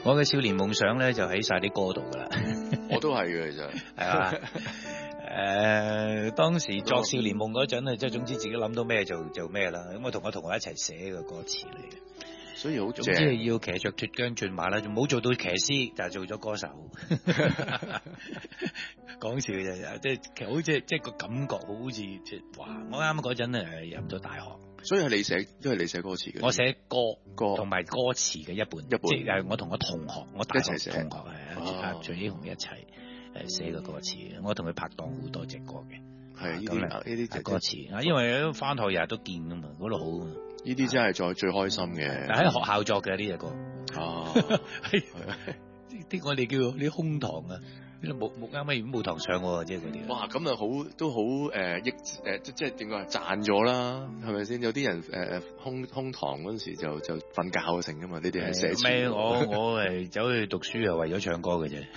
我嘅少年夢想咧就喺晒啲歌度噶啦。 我都係嘅，其實係嘛？當時作少年夢嗰陣啊，即係總之自己諗到咩就咩啦。咁我同我一齊寫個歌詞嚟嘅。 所以好總正。 之係要騎着脫韁駿馬啦，就冇做到騎師，但係做咗歌手。講笑嘅啫，即係好似即係個感覺好似即係哇！我啱嗰陣入咗大學， 所以係你寫，因為你寫歌詞嘅。 我寫歌歌同埋歌詞嘅一半，即係我同我同學，我大學同學係徐英雄一齊寫個歌詞。我同佢拍檔好多隻歌嘅。 係呢啲歌詞啊，因為翻學日日都見噶嘛，嗰度好。 呢啲真係最開心嘅。 但喺學校作嘅呢隻歌。 哦， 啲我哋叫啲空堂啊，呢度冇啱啱冇堂上喎，即係嗰啲。 哇，咁啊都好即係點講賺咗啦，係咪先？有啲人空堂嗰陣時就瞓覺成噶嘛，呢啲係寫詞。 咩？我係走去讀書係為咗唱歌嘅啫，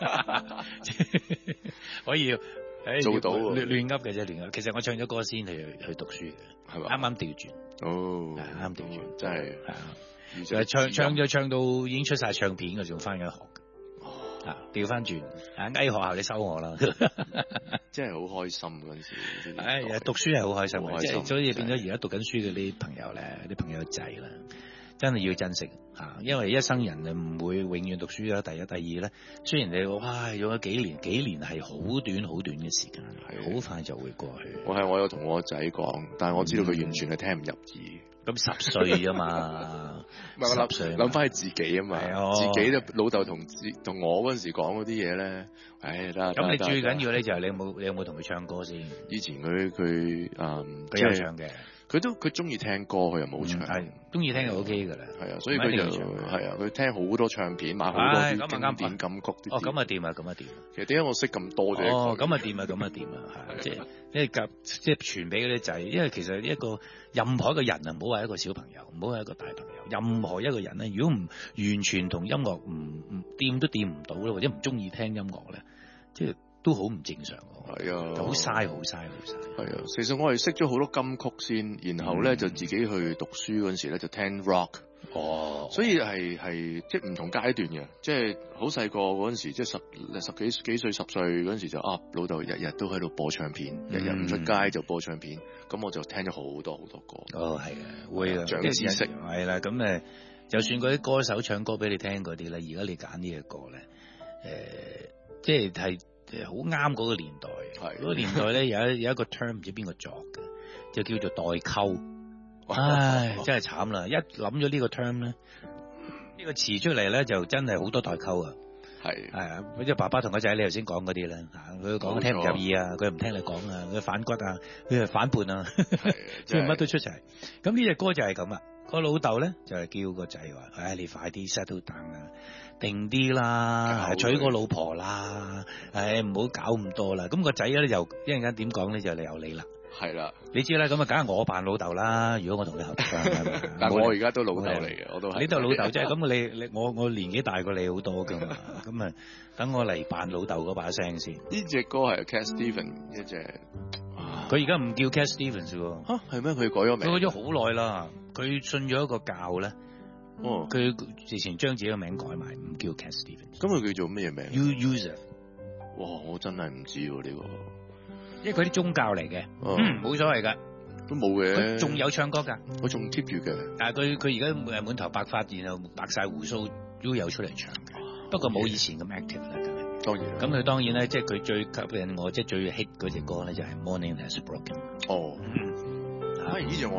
可以。 做到亂噏嘅啫，亂噏。其實我唱咗歌先去讀書嘅，係嘛？啱啱調轉。 哦， 啱調轉， 真係。 唱到已經出晒唱片嘅，仲翻緊學。調翻轉，喺學校你收我啦。 真係好開心嗰陣時。 讀書係好開心嘅，即係所以變咗而家讀緊書嘅啲朋友咧，啲朋友仔啦。真係要珍惜嚇，因為一生人唔會永遠讀書啦。第一、第二咧，雖然你哇用咗幾年係好短嘅時間，好快就會過去。 我有同我仔講，但係我知道佢完全係聽唔入耳。 咁10歲啊嘛，10歲諗翻起自己啊嘛，自己老豆同我嗰陣時講嗰啲嘢咧， 咁你最緊要咧就係你有冇同佢唱歌先？ 以前佢有唱嘅。 佢中意聽歌，佢又冇唱， 中意聽就 OK 噶啦。 係啊，所以佢就佢聽好多唱片，買好多啲經典金曲。 哦，咁啊掂啊，咁啊掂。 其實點解我識咁多啫？ 哦，咁啊掂啊，咁啊掂啊，即係傳俾嗰啲仔，因為其實任何一個人啊，唔好話一個小朋友，唔好話一個大朋友，任何一個人咧，如果唔完全同音樂唔掂都掂唔到咧，或者唔中意聽音樂咧，即係都好唔正常。 係啊， 好嘥。係啊， 其實我係識咗好多金曲先，然後咧就自己去讀書嗰陣時咧就聽 rock。 哦， 所以係即係唔同階段嘅，即係好細個嗰陣時，即係十幾歲10歲嗰陣時就老豆日日都喺度播唱片，日日唔出街就播唱片，咁我就聽咗好多歌。 哦，係啊，會啊， 長知識係啦，咁就算嗰啲歌手唱歌俾你聽嗰啲咧，而家你揀呢隻歌咧，即係好啱嗰個年代。嗰個年代咧有一個 term 唔知邊個作嘅，就叫做代溝。唉，真係慘啦！一諗咗呢個 term 咧，呢個詞出嚟咧就真係好多代溝啊！係啊，好似爸爸同個仔你頭先講嗰啲咧，佢講聽唔入耳啊，佢唔聽你講啊，佢反骨啊，佢係反叛啊，即係乜都出齊。咁呢隻歌就係咁啊！個老豆咧就係叫個仔話：唉，你快啲 settle down 啊，定啲啦，娶個老婆啦，唉，唔好搞咁多啦。咁個仔咧又一陣間點講咧就由你啦。係啦，你知啦，咁啊，梗係我扮老豆啦。如果我同你合唱， 但我而家都老豆嚟嘅，我都係。 你都係老豆啫，咁我年紀大過你好多噶嘛，咁啊，等我嚟扮老豆嗰把聲先。 呢隻歌係 Cat Stevens 一隻， 佢而家唔叫 Cat Stevens 喎。 嚇係咩？佢改咗名？ 佢改咗好耐啦。佢信咗一個教咧，佢之前將自己個名改埋，唔叫 Cat Stevens。 咁佢叫做咩名 ？User。 哇！我真係唔知喎呢個。 因為佢啲宗教嚟嘅，冇所謂噶， 都冇嘅。 佢仲有唱歌㗎， 我仲 keep 住嘅。 但係佢而家滿頭白髮，然後白晒鬍鬚，都有出嚟唱嘅。不過冇以前咁 active 啦， 當然。 咁佢當然咧，即係佢最吸引我，即係最 hit 嗰隻歌咧，就係 Morning Has Broken。 哦，呢隻我